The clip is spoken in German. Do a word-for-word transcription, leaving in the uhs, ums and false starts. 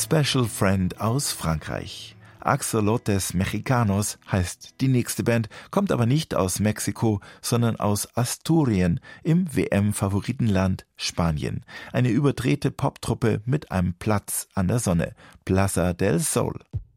Special Friend aus Frankreich. Axolotes Mexicanos heißt die nächste Band, kommt aber nicht aus Mexiko, sondern aus Asturien im W M-Favoritenland Spanien. Eine überdrehte Poptruppe mit einem Platz an der Sonne, Plaza del Sol.